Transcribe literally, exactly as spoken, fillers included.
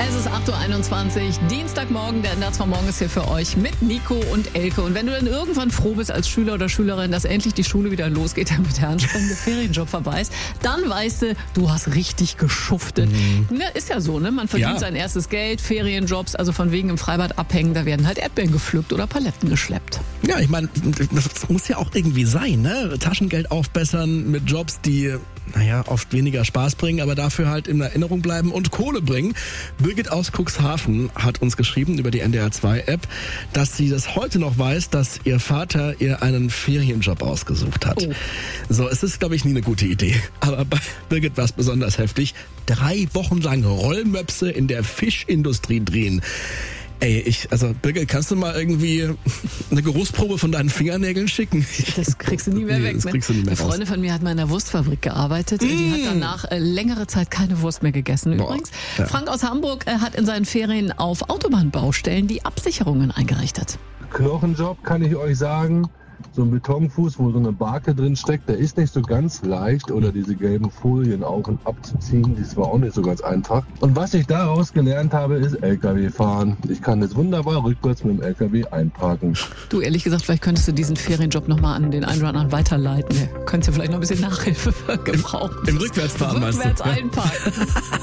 Es ist acht Uhr einundzwanzig, Dienstagmorgen, der Ende vom Morgen ist hier für euch mit Nico und Elke. Und wenn du dann irgendwann froh bist als Schüler oder Schülerin, dass endlich die Schule wieder losgeht, damit der anstrengende Ferienjob vorbei ist, dann weißt du, du hast richtig geschuftet. Mhm. Ja, ist ja so, ne? Man verdient ja sein erstes Geld, Ferienjobs, also von wegen im Freibad abhängen, da werden halt Erdbeeren gepflückt oder Paletten geschleppt. Ja, ich meine, das muss ja auch irgendwie sein, ne? Taschengeld aufbessern mit Jobs, die, naja, oft weniger Spaß bringen, aber dafür halt in Erinnerung bleiben und Kohle bringen. Birgit aus Cuxhaven hat uns geschrieben über die N D R zwei App, dass sie das heute noch weiß, dass ihr Vater ihr einen Ferienjob ausgesucht hat. Oh. So, es ist, glaube ich, nie eine gute Idee. Aber bei Birgit war es besonders heftig. Drei Wochen lang Rollmöpse in der Fischindustrie drehen. Ey, ich, also Birgit, kannst du mal irgendwie eine Geruchsprobe von deinen Fingernägeln schicken? Das kriegst du nie mehr nee, weg. Das kriegst du nie mehr Eine Freundin von mir hat mal in der Wurstfabrik gearbeitet. Mm. Die hat danach äh, längere Zeit keine Wurst mehr gegessen übrigens. Boah, ja. Frank aus Hamburg äh, hat in seinen Ferien auf Autobahnbaustellen die Absicherungen eingerichtet. Knochenjob kann ich euch sagen. So ein Betonfuß, wo so eine Barke drin steckt, der ist nicht so ganz leicht. Oder diese gelben Folien auf- und abzuziehen, das war auch nicht so ganz einfach. Und was ich daraus gelernt habe, ist L K W fahren. Ich kann jetzt wunderbar rückwärts mit dem L K W einparken. Du, ehrlich gesagt, vielleicht könntest du diesen Ferienjob nochmal an den einen oder anderen weiterleiten. Du könntest ja vielleicht noch ein bisschen Nachhilfe gebrauchen. Im, im Rückwärtsfahren Rückwärts meinst du? einparken.